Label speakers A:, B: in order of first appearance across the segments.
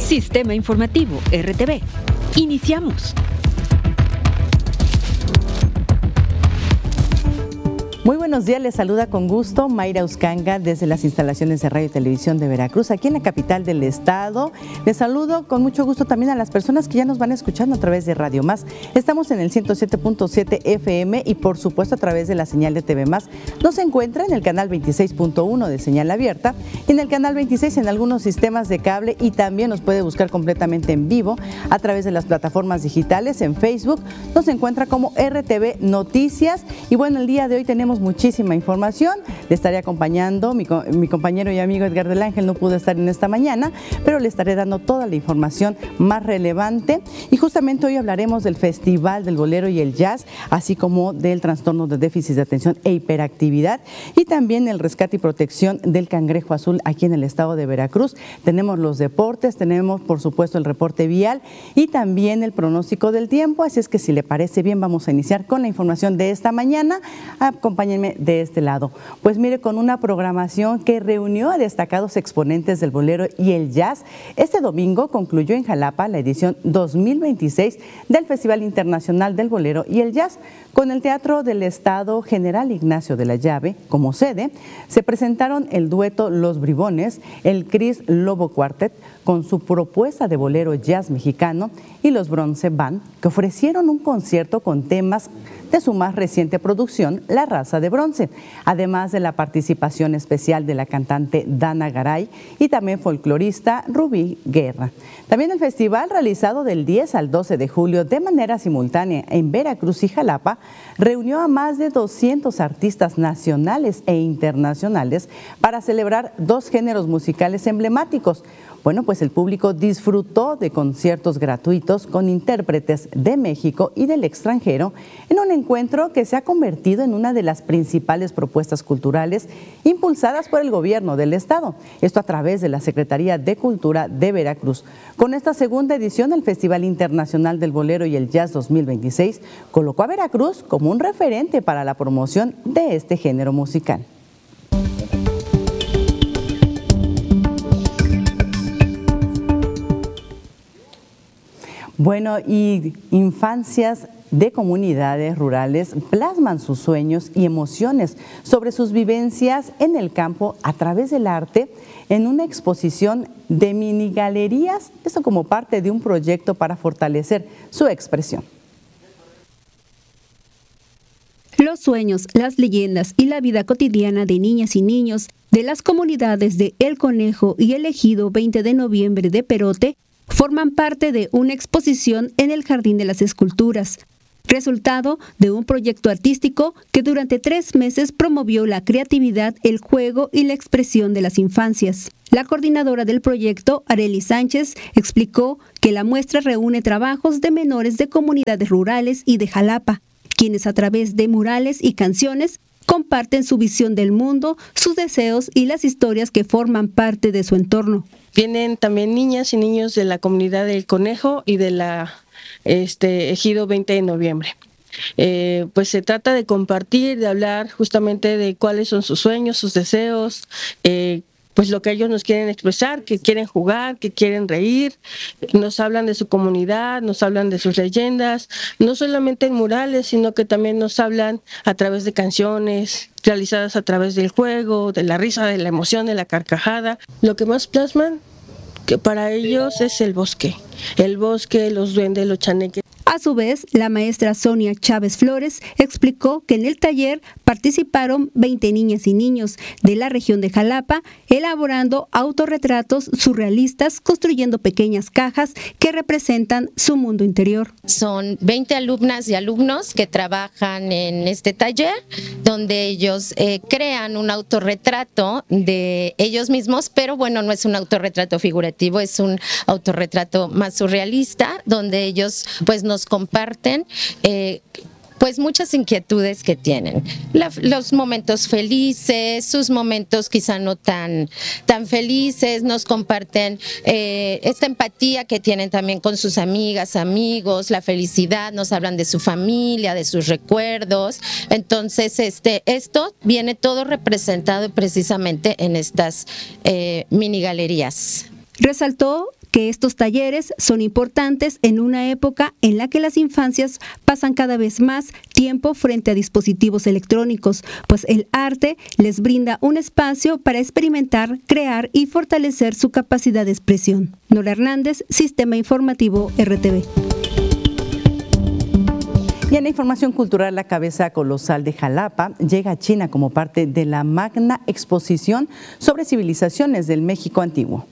A: Sistema Informativo RTV. Iniciamos.
B: Muy buenos días, les saluda con gusto Mayra Uscanga desde las instalaciones de Radio y Televisión de Veracruz, aquí en la capital del estado. Les saludo con mucho gusto también a las personas que ya nos van escuchando a través de Radio Más. Estamos en el 107.7 FM y por supuesto a través de la señal de TV Más. Nos encuentra en el canal 26.1 de señal abierta y en el canal 26 en algunos sistemas de cable, y también nos puede buscar completamente en vivo a través de las plataformas digitales. En Facebook nos encuentra como RTV Noticias. Y bueno, el día de hoy tenemos muchísima información. Le estaré acompañando mi compañero y amigo Edgar del Ángel. No pudo estar en esta mañana, pero le estaré dando toda la información más relevante. Y justamente hoy hablaremos del Festival del Bolero y el Jazz, así como del trastorno de déficit de atención e hiperactividad, y también el rescate y protección del cangrejo azul aquí en el estado de Veracruz. Tenemos los deportes, tenemos por supuesto el reporte vial y también el pronóstico del tiempo. Así es que si le parece bien, vamos a iniciar con la información de esta mañana. Acompáñenme de este lado. Pues mire, con una programación que reunió a destacados exponentes del bolero y el jazz. Este domingo concluyó en Jalapa la edición 2026 del Festival Internacional del Bolero y el Jazz. Con el Teatro del Estado General Ignacio de la Llave como sede, se presentaron el dueto Los Bribones, el Cris Lobo Quartet con su propuesta de bolero jazz mexicano, y los Bronce Band, que ofrecieron un concierto con temas de su más reciente producción, La Raza de Bronce, además de la participación especial de la cantante Dana Garay y también folclorista Rubí Guerra. También el festival, realizado del 10 al 12 de julio de manera simultánea en Veracruz y Jalapa, reunió a más de 200 artistas nacionales e internacionales para celebrar dos géneros musicales emblemáticos. Bueno, pues el público disfrutó de conciertos gratuitos con intérpretes de México y del extranjero en un encuentro que se ha convertido en una de las principales propuestas culturales impulsadas por el gobierno del estado. Esto a través de la Secretaría de Cultura de Veracruz. Con esta segunda edición, el Festival Internacional del Bolero y el Jazz 2026 colocó a Veracruz como un referente para la promoción de este género musical. Bueno, y infancias de comunidades rurales plasman sus sueños y emociones sobre sus vivencias en el campo a través del arte en una exposición de mini galerías, esto como parte de un proyecto para fortalecer su expresión.
C: Los sueños, las leyendas y la vida cotidiana de niñas y niños de las comunidades de El Conejo y el Ejido 20 de noviembre de Perote forman parte de una exposición en el Jardín de las Esculturas, resultado de un proyecto artístico que durante 3 meses promovió la creatividad, el juego y la expresión de las infancias. La coordinadora del proyecto, Arely Sánchez, explicó que la muestra reúne trabajos de menores de comunidades rurales y de Jalapa, quienes a través de murales y canciones comparten su visión del mundo, sus deseos y las historias que forman parte de su entorno.
D: Vienen también niñas y niños de la comunidad del Conejo y de la Ejido 20 de noviembre. Pues se trata de compartir, de hablar justamente de cuáles son sus sueños, sus deseos, pues lo que ellos nos quieren expresar, que quieren jugar, que quieren reír. Nos hablan de su comunidad, nos hablan de sus leyendas, no solamente en murales, sino que también nos hablan a través de canciones realizadas a través del juego, de la risa, de la emoción, de la carcajada. Lo que más plasman que para ellos es el bosque, los duendes, los chaneques.
C: A su vez, la maestra Sonia Chávez Flores explicó que en el taller participaron 20 niñas y niños de la región de Jalapa, elaborando autorretratos surrealistas, construyendo pequeñas cajas que representan su mundo interior.
E: Son 20 alumnas y alumnos que trabajan en este taller, donde ellos crean un autorretrato de ellos mismos, pero bueno, no es un autorretrato figurativo, es un autorretrato más surrealista, donde ellos pues nos comparten pues muchas inquietudes que tienen, los momentos felices, sus momentos quizá no tan felices, nos comparten esta empatía que tienen también con sus amigas, amigos, la felicidad, nos hablan de su familia, de sus recuerdos. Entonces esto viene todo representado precisamente en estas mini galerías.
C: Resaltó que estos talleres son importantes en una época en la que las infancias pasan cada vez más tiempo frente a dispositivos electrónicos, pues el arte les brinda un espacio para experimentar, crear y fortalecer su capacidad de expresión. Nora Hernández, Sistema Informativo RTV.
B: Y en la información cultural, la cabeza colosal de Jalapa llega a China como parte de la magna exposición sobre civilizaciones del México antiguo.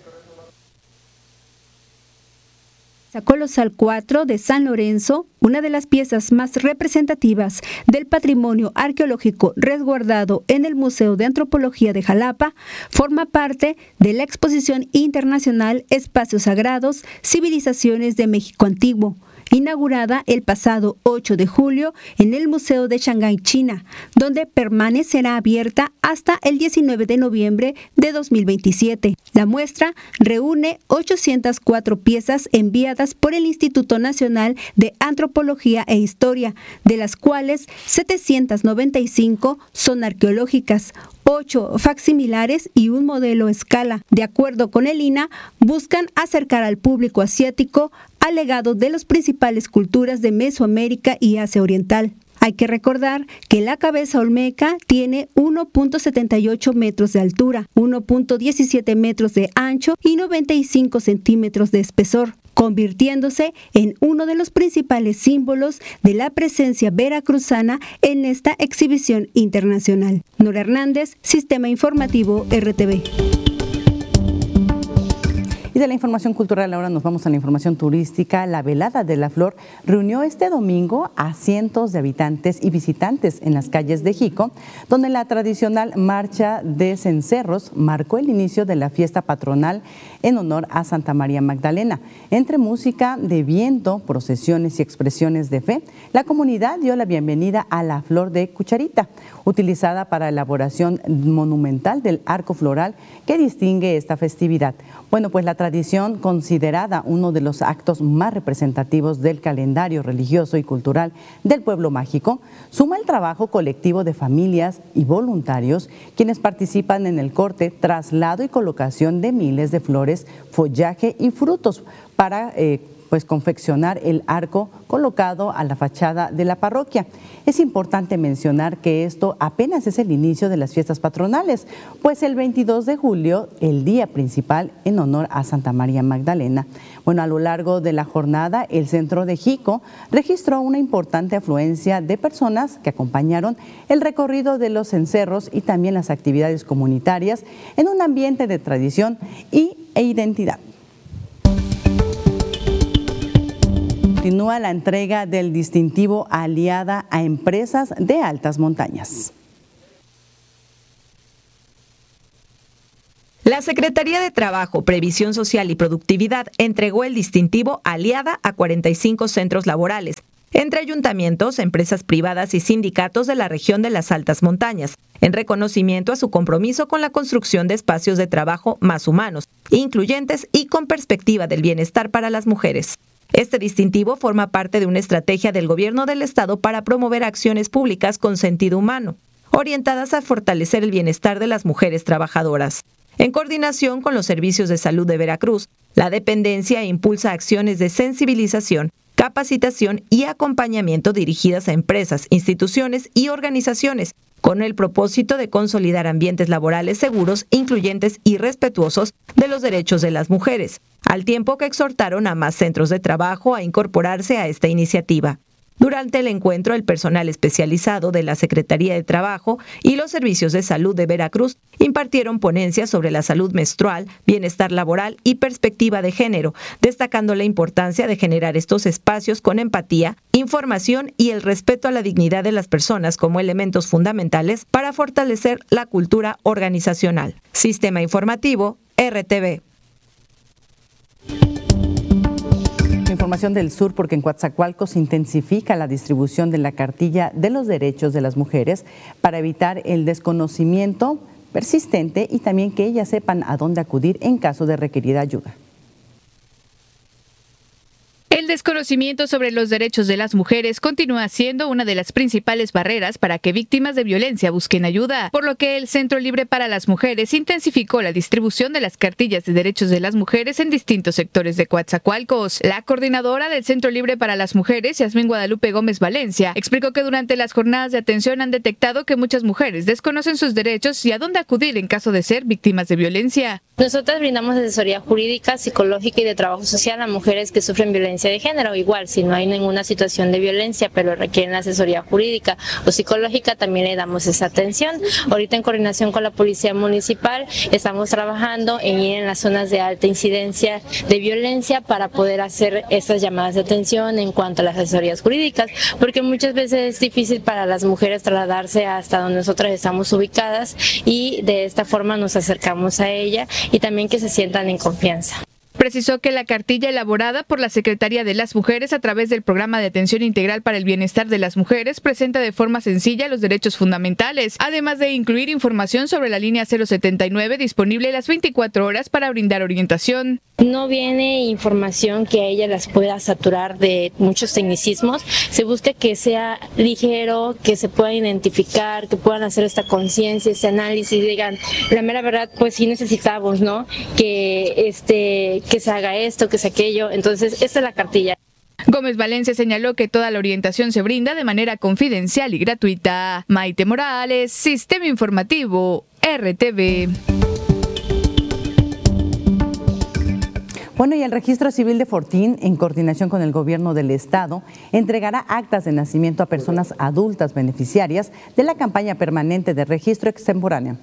C: Colosal 4 de San Lorenzo, una de las piezas más representativas del patrimonio arqueológico resguardado en el Museo de Antropología de Jalapa, forma parte de la exposición internacional Espacios Sagrados, Civilizaciones de México Antiguo, inaugurada el pasado 8 de julio en el Museo de Shanghái, China, donde permanecerá abierta hasta el 19 de noviembre de 2027. La muestra reúne 804 piezas enviadas por el Instituto Nacional de Antropología e Historia, de las cuales 795 son arqueológicas, 8 facsimilares y un modelo a escala. De acuerdo con el INAH, buscan acercar al público asiático al legado de las principales culturas de Mesoamérica y Asia Oriental. Hay que recordar que la cabeza olmeca tiene 1.78 metros de altura, 1.17 metros de ancho y 95 centímetros de espesor, convirtiéndose en uno de los principales símbolos de la presencia veracruzana en esta exhibición internacional. Nora Hernández, Sistema Informativo RTV.
B: Y de la información cultural ahora nos vamos a la información turística. La Velada de la Flor reunió este domingo a cientos de habitantes y visitantes en las calles de Jico, donde la tradicional marcha de cencerros marcó el inicio de la fiesta patronal en honor a Santa María Magdalena. Entre música de viento, procesiones y expresiones de fe, la comunidad dio la bienvenida a la flor de cucharita, utilizada para elaboración monumental del arco floral que distingue esta festividad. Bueno, pues la tradición, considerada uno de los actos más representativos del calendario religioso y cultural del pueblo mágico, suma el trabajo colectivo de familias y voluntarios quienes participan en el corte, traslado y colocación de miles de flores, follaje y frutos para confeccionar el arco colocado a la fachada de la parroquia. Es importante mencionar que esto apenas es el inicio de las fiestas patronales, pues el 22 de julio, el día principal en honor a Santa María Magdalena. Bueno, a lo largo de la jornada, el centro de Jico registró una importante afluencia de personas que acompañaron el recorrido de los cencerros y también las actividades comunitarias en un ambiente de tradición e identidad. Continúa la entrega del distintivo Aliada a empresas de altas montañas.
F: La Secretaría de Trabajo, Previsión Social y Productividad entregó el distintivo Aliada a 45 centros laborales, entre ayuntamientos, empresas privadas y sindicatos de la región de las altas montañas, en reconocimiento a su compromiso con la construcción de espacios de trabajo más humanos, incluyentes y con perspectiva del bienestar para las mujeres. Este distintivo forma parte de una estrategia del Gobierno del Estado para promover acciones públicas con sentido humano, orientadas a fortalecer el bienestar de las mujeres trabajadoras. En coordinación con los servicios de salud de Veracruz, la dependencia impulsa acciones de sensibilización, capacitación y acompañamiento dirigidas a empresas, instituciones y organizaciones, con el propósito de consolidar ambientes laborales seguros, incluyentes y respetuosos de los derechos de las mujeres, al tiempo que exhortaron a más centros de trabajo a incorporarse a esta iniciativa. Durante el encuentro, el personal especializado de la Secretaría de Trabajo y los Servicios de Salud de Veracruz impartieron ponencias sobre la salud menstrual, bienestar laboral y perspectiva de género, destacando la importancia de generar estos espacios con empatía, información y el respeto a la dignidad de las personas como elementos fundamentales para fortalecer la cultura organizacional. Sistema Informativo, RTV.
B: Información del sur, porque en Coatzacoalcos se intensifica la distribución de la cartilla de los derechos de las mujeres para evitar el desconocimiento persistente y también que ellas sepan a dónde acudir en caso de requerir ayuda.
F: El
G: El desconocimiento sobre los derechos de las mujeres continúa siendo una de las principales barreras para que víctimas de violencia busquen ayuda, por lo que el Centro Libre para las Mujeres intensificó la distribución de las cartillas de derechos de las mujeres en distintos sectores de Coatzacoalcos. La coordinadora del Centro Libre para las Mujeres, Yasmín Guadalupe Gómez Valencia, explicó que durante las jornadas de atención han detectado que muchas mujeres desconocen sus derechos y a dónde acudir en caso de ser víctimas de violencia.
H: Nosotras brindamos asesoría jurídica, psicológica y de trabajo social a mujeres que sufren violencia de género. Igual, si no hay ninguna situación de violencia, pero requieren asesoría jurídica o psicológica, también le damos esa atención. Ahorita en coordinación con la Policía Municipal estamos trabajando en ir en las zonas de alta incidencia de violencia para poder hacer estas llamadas de atención en cuanto a las asesorías jurídicas, porque muchas veces es difícil para las mujeres trasladarse hasta donde nosotras estamos ubicadas y de esta forma nos acercamos a ella y también que se sientan en confianza.
G: Precisó que la cartilla elaborada por la Secretaría de las Mujeres a través del Programa de Atención Integral para el Bienestar de las Mujeres presenta de forma sencilla los derechos fundamentales, además de incluir información sobre la línea 079 disponible las 24 horas para brindar orientación.
H: No viene información que a ella las pueda saturar de muchos tecnicismos, se busca que sea ligero, que se pueda identificar, que puedan hacer esta conciencia, este análisis, digan, la mera verdad, pues sí necesitamos, ¿no? Que se haga esto, que sea aquello. Entonces, esta es la cartilla.
G: Gómez Valencia señaló que toda la orientación se brinda de manera confidencial y gratuita. Maite Morales, Sistema Informativo, RTV.
B: Bueno, y el Registro Civil de Fortín, en coordinación con el Gobierno del Estado, entregará actas de nacimiento a personas adultas beneficiarias de la campaña permanente de registro extemporáneo.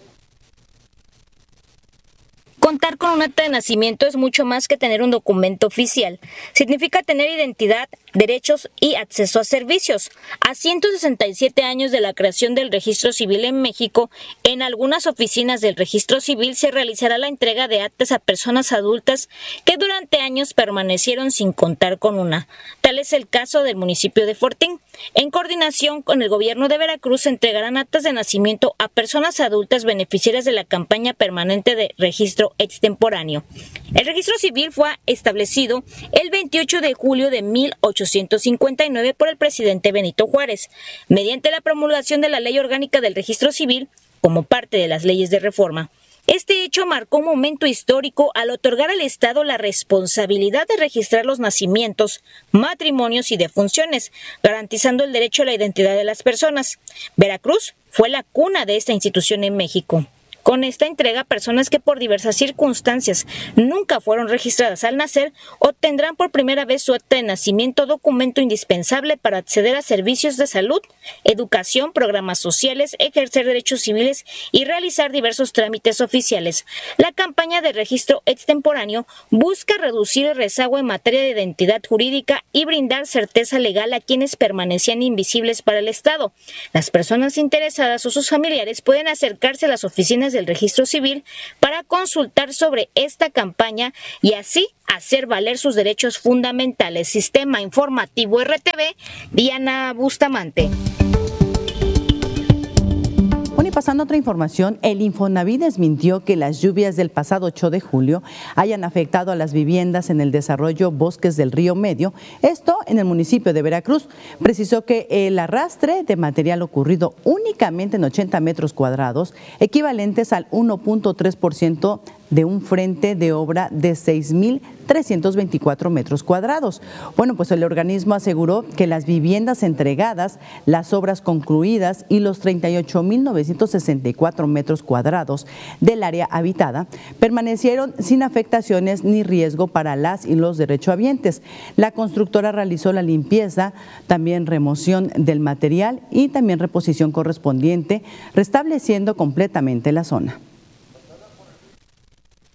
I: Contar con un acta de nacimiento es mucho más que tener un documento oficial. Significa tener identidad, derechos y acceso a servicios. A 167 años de la creación del Registro Civil en México, en algunas oficinas del Registro Civil se realizará la entrega de actas a personas adultas que durante años permanecieron sin contar con una. Tal es el caso del municipio de Fortín. En coordinación con el Gobierno de Veracruz, se entregarán actas de nacimiento a personas adultas beneficiarias de la campaña permanente de registro extemporáneo. El registro civil fue establecido el 28 de julio de 1859 por el presidente Benito Juárez, mediante la promulgación de la Ley Orgánica del Registro Civil como parte de las leyes de reforma. Este hecho marcó un momento histórico al otorgar al Estado la responsabilidad de registrar los nacimientos, matrimonios y defunciones, garantizando el derecho a la identidad de las personas. Veracruz fue la cuna de esta institución en México. Con esta entrega, personas que por diversas circunstancias nunca fueron registradas al nacer obtendrán por primera vez su acta de nacimiento, documento indispensable para acceder a servicios de salud, educación, programas sociales, ejercer derechos civiles y realizar diversos trámites oficiales. La campaña de registro extemporáneo busca reducir el rezago en materia de identidad jurídica y brindar certeza legal a quienes permanecían invisibles para el Estado. Las personas interesadas o sus familiares pueden acercarse a las oficinas del Registro Civil para consultar sobre esta campaña y así hacer valer sus derechos fundamentales. Sistema Informativo RTV, Diana Bustamante.
B: Bueno, y pasando a otra información, el Infonavit desmintió que las lluvias del pasado 8 de julio hayan afectado a las viviendas en el desarrollo Bosques del Río Medio, esto en el municipio de Veracruz. Precisó que el arrastre de material ocurrido únicamente en 80 metros cuadrados, equivalentes al 1.3% de un frente de obra de 6.324 metros cuadrados. Bueno, pues el organismo aseguró que las viviendas entregadas, las obras concluidas y los 38.964 metros cuadrados del área habitada permanecieron sin afectaciones ni riesgo para las y los derechohabientes. La constructora realizó la limpieza, también remoción del material y también reposición correspondiente, restableciendo completamente la zona.